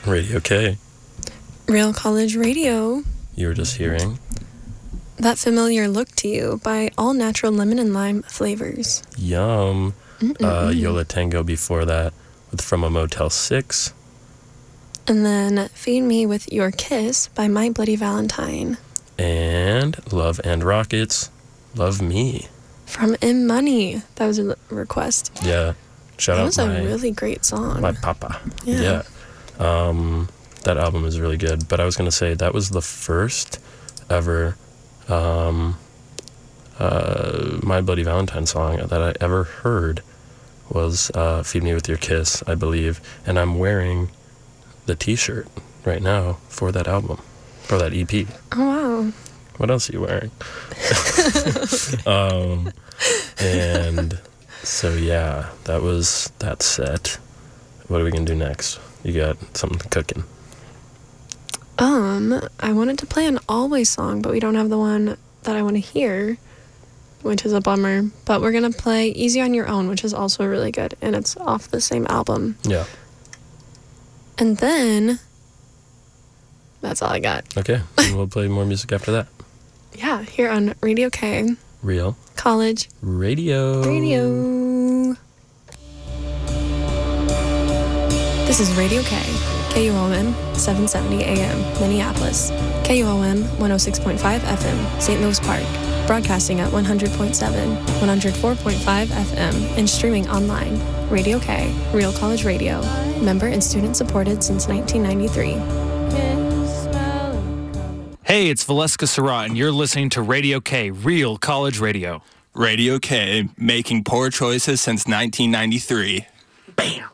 Radio K. Real College Radio. You were just hearing That Familiar Look to You by All Natural Lemon and Lime Flavors. Yum. Yola Tango before that with From a Motel 6. And then Feed Me With Your Kiss by My Bloody Valentine. And Love and Rockets, Love Me. From M Money. That was a request. Yeah. Shout That out was a really great song. my papa. Yeah. That album is really good. But I was going to say that was the first ever My Bloody Valentine song that I ever heard was Feed Me With Your Kiss, I believe. And I'm wearing the t-shirt right now for that album, for that EP. Oh, wow. What else are you wearing? And so, yeah, that was that set. What are we going to do next? You got something cooking? I wanted to play an Always song, but we don't have the one that I want to hear, which is a bummer. But we're going to play Easy on Your Own, which is also really good, and it's off the same album. Yeah. And then, that's all I got. Okay, and we'll play more music after that. Yeah, here on Radio K. Real College Radio. This is Radio K, KUOM 770 AM, Minneapolis, KUOM 106.5 FM, St. Louis Park, broadcasting at 100.7, 104.5 FM, and streaming online. Radio K, Real College Radio, member and student supported since 1993. Hey, it's Valeska Surratt, and you're listening to Radio K, Real College Radio. Radio K, making poor choices since 1993. Bam!